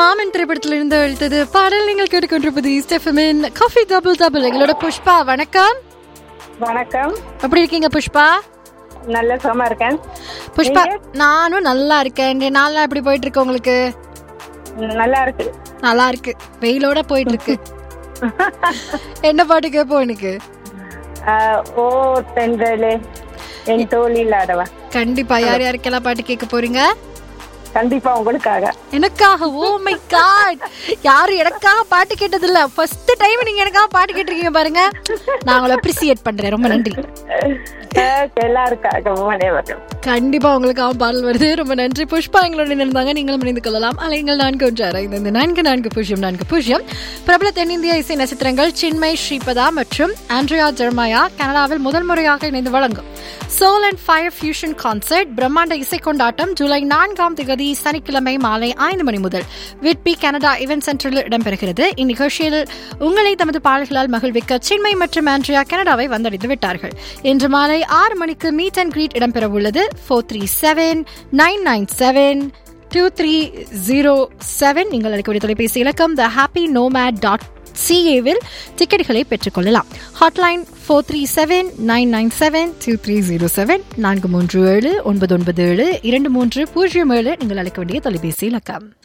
மாமன் திரைப்படத்தில் இருந்து எழுத்தது பாடல். நீங்கள் கேட்டுக்கொண்டிருப்பது ஈஸ்ட் எஃப்எம்மின் காஃபி டபுள் டபுள். எங்களோட புஷ்பா. வணக்கம். வணக்கம். எப்படி இருக்கீங்க புஷ்பா? நல்ல சுகமா இருக்கேன். புஷ்பா, நானும் நல்லா இருக்கேன். நாளா எப்படி போயிட்டு இருக்கு உங்களுக்கு? நல்லா இருக்கு. நல்லா இருக்கு, வெயிலோட போயிட்டு இருக்கு. என்ன பாட்டு கேட்போம் எனக்கு? ஓ தென்றலே என் தோளில் ஆடவா. கண்டிப்பா. யார் யாருக்கெல்லாம் பாட்டு கேட்க போறீங்க? கண்டிப்பா உங்களுக்காக. எனக்காக? ஓ மை காட், யாரும் எனக்காக பாட்டு கேட்டது இல்ல. ஃபர்ஸ்ட் டைம் நீங்க எனக்காக பாட்டு கேட்டிருக்கீங்க பாருங்க. நான் உங்களை அப்ரிசியேட் பண்றேன். ரொம்ப நன்றி. கண்டிப்பா உங்களுக்காக பாடல் வருது. ரொம்ப நன்றி புஷ்பா. எங்களோட இருந்தாங்க. நீங்களும் இணைந்து கொள்ளலாம். அலைங்கள் 416 பிரபல தென்னிந்திய இசை நட்சத்திரங்கள் சின்மய் ஸ்ரீபதா மற்றும் ஆண்ட்ரியா ஜெர்மாயா கனடாவில் முதல் முறையாக இணைந்து வழங்கும் soul and fire fusion concert பிரம்மாண்ட இசை கொண்டாட்டம் ஜூலை 4 சனிக்கிழமை மாலை 5 மணி முதல் விட்பி கனடா இவென்ட் சென்டரில் இடம்பெறுகிறது. இந்நிகழ்ச்சியில் உங்களை தமது பாடல்களால் மகிழ்விக்க சின்மய் மற்றும் ஆண்ட்ரியா கனடாவை வந்தடைந்து விட்டார்கள். இன்று மாலை 6 மணிக்கு மீட் அண்ட் கிரீட் இடம்பெற உள்ளது. 437-997-2307 நீங்கள் அழைக்கக்கூடிய தொலைபேசி இலக்கம் thehappynomad.ca-வில் டிக்கெட்டுகளை பெற்றுக் கொள்ளலாம். ஹாட்லைன் 437-997-2307 437-997-2307 நீங்கள் அழைக்க வேண்டிய தொலைபேசி இலக்கம்.